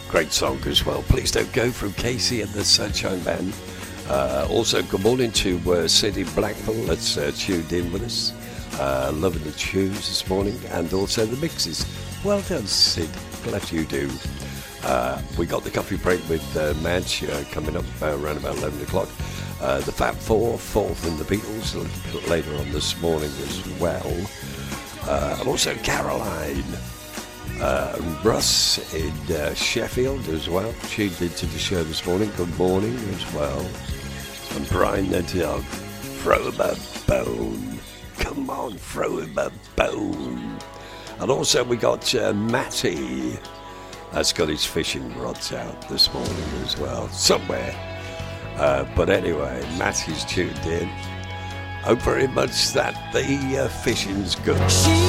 Great song as well. Please Don't Go from Casey and the Sunshine Band. Also, good morning to Sid in Blackpool that's tuned in with us. Loving the tunes this morning and also the mixes. Well done, Sid. Glad you do. We got the coffee break with Madge coming up around about 11 o'clock. The Fab Four, Fourth and the Beatles a little bit later on this morning as well. And also Caroline. Russ in Sheffield as well, tuned into the show this morning. Good morning as well. And Brian the dog, throw him a bone. Come on, throw him a bone. And also we got Matty. That's got his fishing rods out this morning as well, somewhere. But anyway, Matty's tuned in. Hope very much that the fishing's good.